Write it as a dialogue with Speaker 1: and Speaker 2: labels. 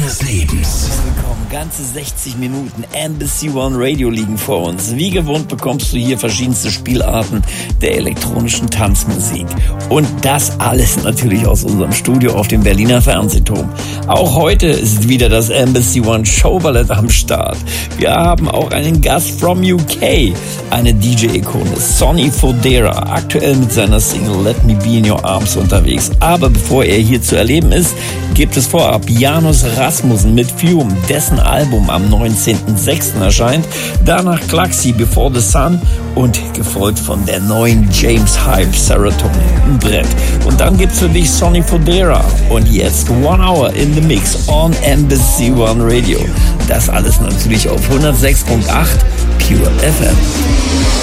Speaker 1: des Lebens.
Speaker 2: Willkommen, ganze 60 Minuten Embassy One Radio liegen vor uns. Wie gewohnt bekommst du hier verschiedenste Spielarten der elektronischen Tanzmusik. Und das alles natürlich aus unserem Studio auf dem Berliner Fernsehturm. Auch heute ist wieder das Embassy One Showballett am Start. Wir haben auch einen Gast from UK, eine DJ-Ikone, Sonny Fodera, aktuell mit seiner Single Let Me Be in Your Arms unterwegs. Aber bevor er hier zu erleben ist, gibt es vorab Janus Rasmussen mit Fume, dessen Album am 19.06. erscheint. Danach Klaxi, Before the Sun und gefolgt von der neuen James Hype Serotonin Brett. Und dann gibt's für dich Sonny Fodera und jetzt 1 Hour in the Mix on Embassy One Radio. Das alles natürlich auf 106.8 Pure FM.